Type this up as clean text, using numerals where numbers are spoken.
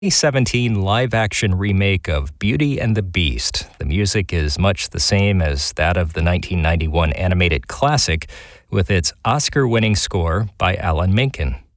2017 live-action remake of Beauty and the Beast. The music is much the same as that of the 1991 animated classic, with its Oscar-winning score by Alan Menken.